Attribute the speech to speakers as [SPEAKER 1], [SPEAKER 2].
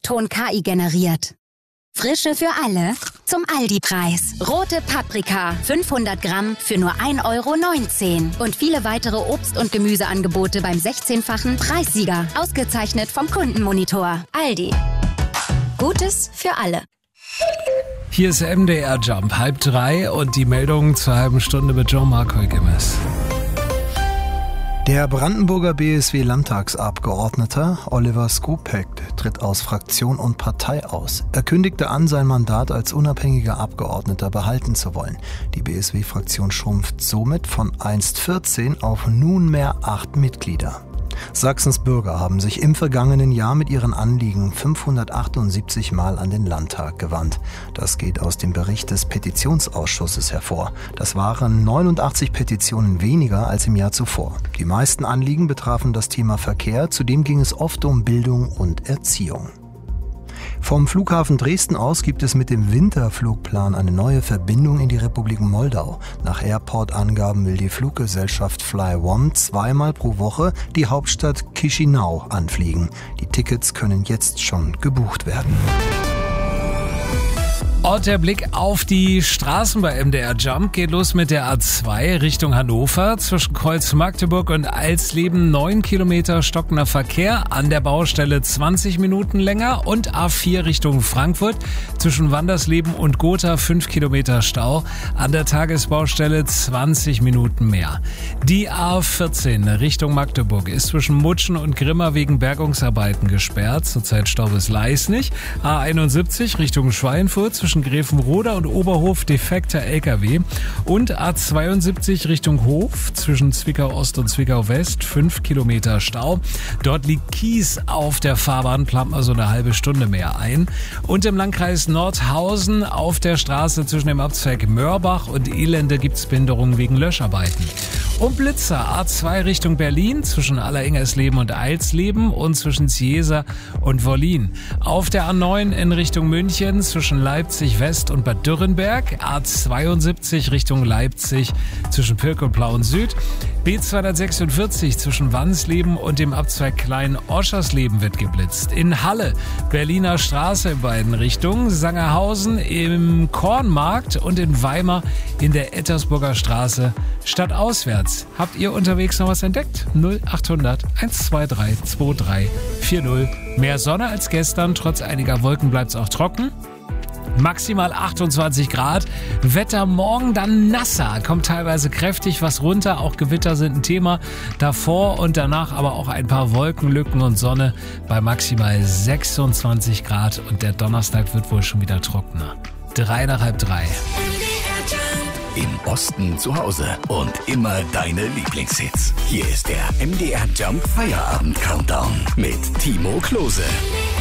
[SPEAKER 1] Ton KI generiert. Frische für alle zum Aldi-Preis. Rote Paprika, 500 Gramm für nur 1,19 € und viele weitere Obst- und Gemüseangebote beim 16-fachen Preissieger. Ausgezeichnet vom Kundenmonitor. Aldi. Gutes für alle.
[SPEAKER 2] Hier ist MDR Jump, 2:30 und die Meldung zur halben Stunde mit Jean-Marc Heugemes.
[SPEAKER 3] Der Brandenburger BSW-Landtagsabgeordneter Oliver Skopek tritt aus Fraktion und Partei aus. Er kündigte an, sein Mandat als unabhängiger Abgeordneter behalten zu wollen. Die BSW-Fraktion schrumpft somit von einst 14 auf nunmehr 8 Mitglieder. Sachsens Bürger haben sich im vergangenen Jahr mit ihren Anliegen 578 Mal an den Landtag gewandt. Das geht aus dem Bericht des Petitionsausschusses hervor. Das waren 89 Petitionen weniger als im Jahr zuvor. Die meisten Anliegen betrafen das Thema Verkehr, zudem ging es oft um Bildung und Erziehung. Vom Flughafen Dresden aus gibt es mit dem Winterflugplan eine neue Verbindung in die Republik Moldau. Nach Airport-Angaben will die Fluggesellschaft FlyOne 2-mal pro Woche die Hauptstadt Chișinău anfliegen. Die Tickets können jetzt schon gebucht werden.
[SPEAKER 2] Und der Blick auf die Straßen bei MDR Jump geht los mit der A2 Richtung Hannover. Zwischen Kreuz Magdeburg und Alsleben 9 Kilometer stockender Verkehr. An der Baustelle 20 Minuten länger. Und A4 Richtung Frankfurt. Zwischen Wandersleben und Gotha 5 Kilometer Stau. An der Tagesbaustelle 20 Minuten mehr. Die A14 Richtung Magdeburg ist zwischen Mutschen und Grimma wegen Bergungsarbeiten gesperrt. Zurzeit Stau bis Leisnig. A71 Richtung Schweinfurt zwischen Grevenroda und Oberhof defekter LKW und A72 Richtung Hof zwischen Zwickau Ost und Zwickau West 5 Kilometer Stau. Dort liegt Kies auf der Fahrbahn, plant man so eine halbe Stunde mehr ein. Und im Landkreis Nordhausen auf der Straße zwischen dem Abzweig Mörbach und Elende gibt's Behinderungen wegen Löscharbeiten. Und Blitzer A2 Richtung Berlin zwischen Allerengersleben und Eilsleben und zwischen Ciesa und Wollin. Auf der A9 in Richtung München zwischen Leipzig West und Bad Dürrenberg, A72 Richtung Leipzig zwischen Pirkelplau und Süd, B246 zwischen Wansleben und dem Abzweig Klein-Oschersleben wird geblitzt. In Halle, Berliner Straße in beiden Richtungen, Sangerhausen im Kornmarkt und in Weimar in der Ettersburger Straße stadtauswärts. Habt ihr unterwegs noch was entdeckt? 0800 123 2340. Mehr Sonne als gestern, trotz einiger Wolken bleibt's auch trocken. Maximal 28 Grad. Wetter morgen dann nasser. Kommt teilweise kräftig was runter. Auch Gewitter sind ein Thema. Davor und danach aber auch ein paar Wolkenlücken und Sonne bei maximal 26 Grad. Und der Donnerstag wird wohl schon wieder trockener. 3 nach halb 3.
[SPEAKER 4] Im Osten zu Hause und immer deine Lieblingshits. Hier ist der MDR Jump Feierabend Countdown mit Timo Klose.